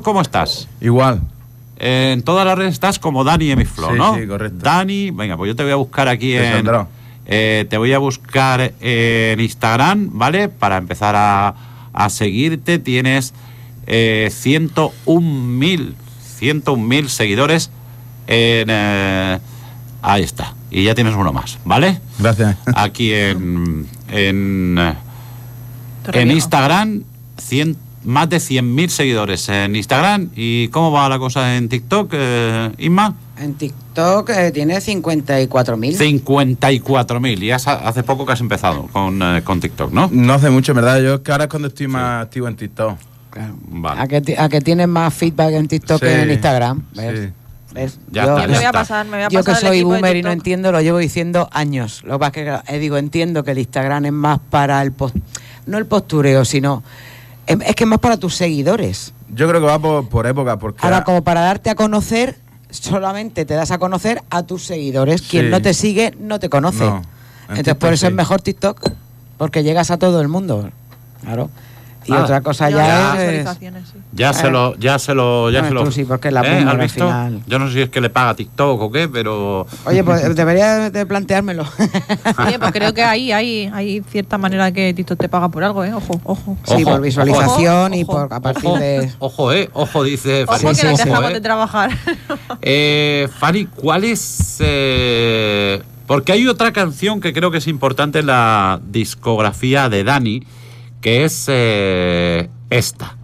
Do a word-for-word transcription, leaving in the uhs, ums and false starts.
TikTok cómo estás? Igual. En todas las redes estás como Dani Emiflow, sí, ¿no? Sí, correcto. Dani, venga, pues yo te voy a buscar aquí Te en... saldrá. Eh, te voy a buscar en Instagram, ¿vale? Para empezar a, a seguirte. Tienes eh, ciento un mil seguidores en... Eh, ahí está. Y ya tienes uno más, ¿vale? Gracias. Aquí en... En, en Instagram, cien, más de cien mil seguidores en Instagram. ¿Y cómo va la cosa en TikTok, eh, Isma? En TikTok eh, tiene cincuenta y cuatro mil. cincuenta y cuatro mil. Y has, hace poco que has empezado con, eh, con TikTok, ¿no? No hace mucho, ¿verdad? Yo es que ahora es cuando estoy más sí. activo en TikTok. Claro. Vale. ¿A que, a que tienes más feedback en TikTok sí. que en Instagram? ¿Ves? Sí. ¿Ves? Ya yo, está, me ya voy a está. pasar, me voy a yo pasar que el soy equipo de boomer y no TikTok. entiendo, lo llevo diciendo años. Lo que pasa es que eh, digo, entiendo que el Instagram es más para el post, no el postureo, sino es, es que es más para tus seguidores. Yo creo que va por, por época, porque... Ahora, como para darte a conocer, solamente te das a conocer a tus seguidores. Quien Sí. no te sigue, no te conoce. No, Entonces, TikTok, por eso sí. es mejor TikTok, porque llegas a todo el mundo. Claro. Y Ah, otra cosa Ya, ya, las es... visualizaciones, sí. Ya se lo, ya se lo, ya Bueno, se lo. tú sí, porque la ¿Eh? boomer ¿Has al visto? final. Yo no sé si es que le paga TikTok o qué, pero. Oye, pues debería de planteármelo. Oye, pues creo que ahí hay, hay cierta manera que TikTok te paga por algo, ¿eh? Ojo, ojo. Sí, Ojo, por visualización ojo, y ojo, por a partir Ojo, de... ojo, eh, ojo, dice Ojo Fanny. que les sí, sí. dejamos eh. de trabajar. Eh, Fanny, ¿cuál es? Eh... Porque hay otra canción que creo que es importante en la discografía de Dani, que es eh, esta.